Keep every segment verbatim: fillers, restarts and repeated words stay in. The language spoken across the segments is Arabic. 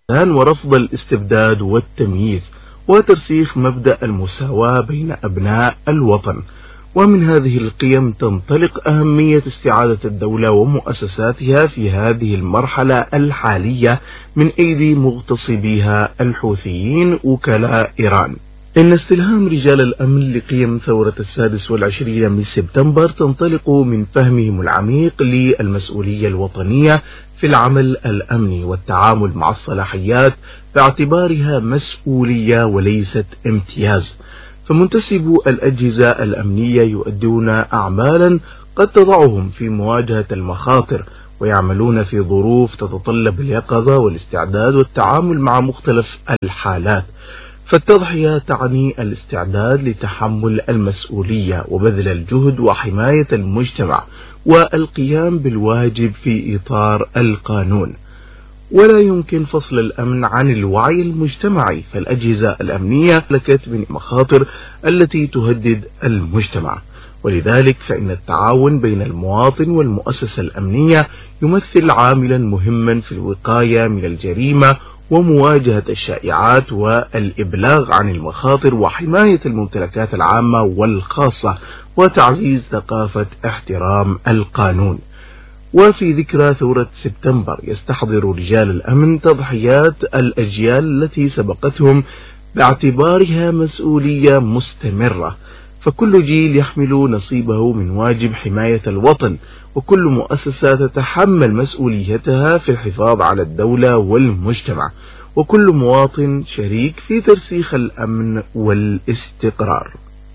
ورفض الاستبداد والتمييز، وترسيخ مبدأ المساواة بين أبناء الوطن. ومن هذه القيم تنطلق أهمية استعادة الدولة ومؤسساتها في هذه المرحلة الحالية من أيدي مغتصبيها الحوثيين وكلاء إيران. إن استلهام رجال الأمن لقيم ثورة السادس والعشرين من سبتمبر تنطلق من فهمهم العميق للمسؤولية الوطنية في العمل الأمني والتعامل مع الصلاحيات باعتبارها مسؤولية وليست امتياز. فمنتسبو الأجهزة الأمنية يؤدون أعمالا قد تضعهم في مواجهة المخاطر، ويعملون في ظروف تتطلب اليقظة والاستعداد والتعامل مع مختلف الحالات. فالتضحية تعني الاستعداد لتحمل المسؤولية وبذل الجهد وحماية المجتمع والقيام بالواجب في إطار القانون. ولا يمكن فصل الأمن عن الوعي المجتمعي، فالأجهزة الأمنية لكت من المخاطر التي تهدد المجتمع. ولذلك فإن التعاون بين المواطن والمؤسسة الأمنية يمثل عاملا مهما في الوقاية من الجريمة ومواجهة الشائعات والإبلاغ عن المخاطر وحماية الممتلكات العامة والخاصة وتعزيز ثقافة احترام القانون. وفي ذكرى ثورة سبتمبر يستحضر رجال الأمن تضحيات الأجيال التي سبقتهم باعتبارها مسؤولية مستمرة، فكل جيل يحمل نصيبه من واجب حماية الوطن، وكل مؤسسة تتحمل مسؤوليتها في الحفاظ على الدولة والمجتمع، وكل مواطن شريك في ترسيخ الأمن والاستقرار.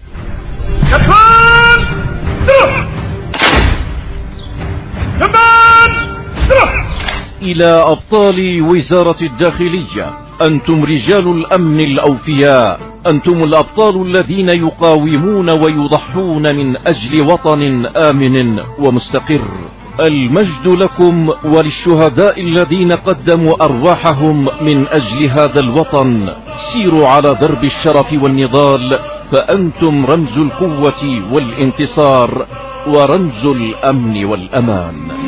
إلى أبطال وزارة الداخلية: أنتم رجال الأمن الأوفياء، أنتم الأبطال الذين يقاومون ويضحون من أجل وطن آمن ومستقر. المجد لكم وللشهداء الذين قدموا أرواحهم من أجل هذا الوطن. سيروا على درب الشرف والنضال، فأنتم رمز القوة والانتصار ورمز الأمن والأمان.